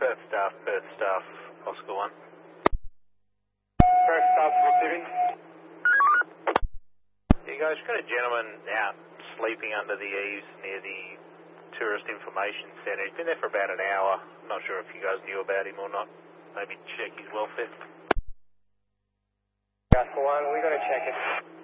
Perth staff, Oscar 1. Perth staff receiving. You guys got a gentleman out sleeping under the eaves near the Tourist Information Centre. He's been there for about an hour. I'm not sure if you guys knew about him or not. Maybe check his welfare. Oscar 1, we're going to check it.